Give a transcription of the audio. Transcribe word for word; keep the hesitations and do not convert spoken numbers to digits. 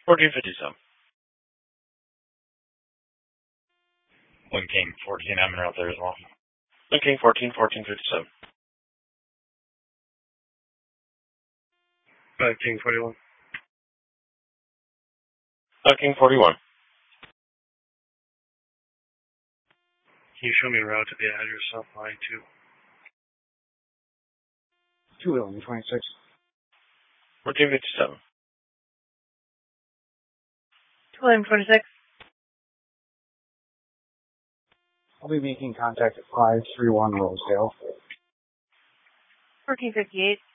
fourteen fifty-seven. One King, fourteen, I'm out there as well. One King, fourteen, fourteen fifty-seven. Five King, forty-one. Five King, forty-one. Can you show me a route to the address of line two? two eleven twenty-six. fourteen fifty-seven. two eleven twenty-six. I'll be making contact at five three one Rosedale. fourteen fifty-eight.